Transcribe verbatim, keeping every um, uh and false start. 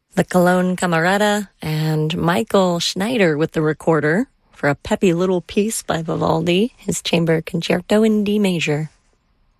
the Cologne Camerata, and Michael Schneider with the recorder for a peppy little piece by Vivaldi, his chamber concerto in D major.